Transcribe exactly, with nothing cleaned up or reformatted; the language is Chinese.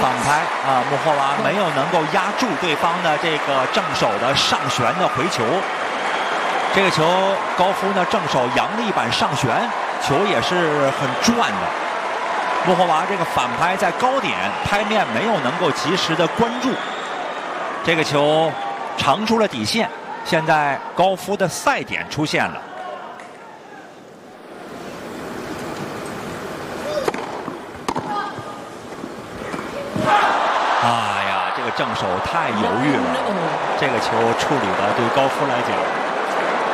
反拍啊，穆霍娃没有能够压住对方的这个正手的上旋的回球。这个球高夫呢正手扬力板上旋，球也是很转的。穆霍娃这个反拍在高点拍面没有能够及时的关注，这个球长出了底线。现在高夫的赛点出现了。哎呀，这个正手太犹豫了，这个球处理的对高夫来讲